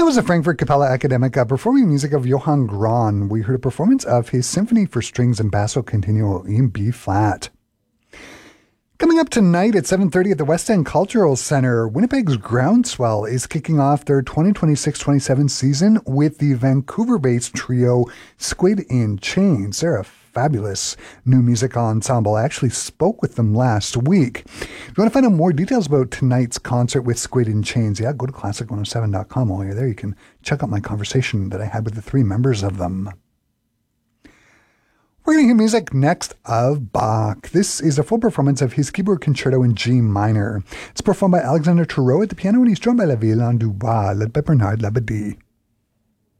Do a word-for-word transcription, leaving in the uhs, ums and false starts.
That was the Frankfurt Capella Academica performing music of Johann Grahn. We heard a performance of his Symphony for Strings and Basso Continuo in B flat. Coming up tonight at seven thirty at the West End Cultural Centre, Winnipeg's Groundswell is kicking off their twenty twenty-six twenty-seven season with the Vancouver-based trio Squid in Chains. They're a fabulous new music ensemble. I actually spoke with them last week. If you want to find out more details about tonight's concert with Squid in Chains, yeah, go to classic one oh seven dot com. While you're there, you can check out my conversation that I had with the three members of them. We're going to hear music next of Bach. This is a full performance of his keyboard concerto in G minor. It's performed by Alexander Thurow at the piano, and he's joined by La Ville en Dubois, led by Bernard Labadie.